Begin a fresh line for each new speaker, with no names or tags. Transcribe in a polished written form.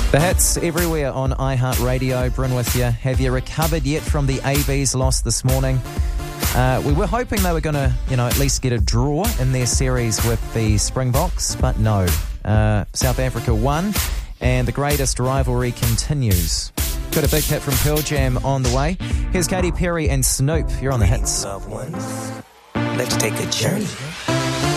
The hits everywhere on iHeartRadio. Bryn with you. Have you recovered yet from the AB's loss this morning? We were hoping they were going to, at least get a draw in their series with the Springboks, but no. South Africa won, and the greatest rivalry continues. Got a big hit from Pearl Jam on the way. Here's Katy Perry and Snoop. You're on the hits.
Loved ones, let's take a journey.